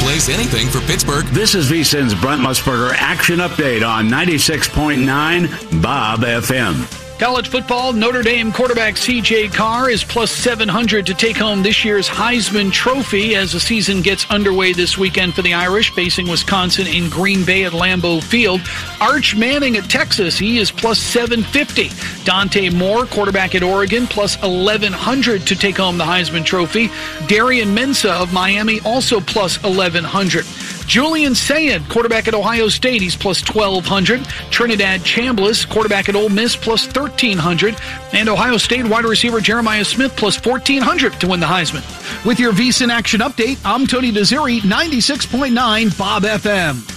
place anything for Pittsburgh. This is VSiN's Brent Musburger Action Update on 96.9 Bob FM. College football, Notre Dame quarterback C.J. Carr is plus 700 to take home this year's Heisman Trophy as the season gets underway this weekend for the Irish, facing Wisconsin in Green Bay at Lambeau Field. Arch Manning at Texas, he is plus 750. Dante Moore, quarterback at Oregon, plus 1,100 to take home the Heisman Trophy. Darian Mensah of Miami, also plus 1,100. Julian Sayin, quarterback at Ohio State, he's plus 1,200. Trinidad Chambliss, quarterback at Ole Miss, plus 1,300. And Ohio State wide receiver Jeremiah Smith, plus 1,400 to win the Heisman. With your VSiN Action Update, I'm Tony Desiri, 96.9 Bob FM.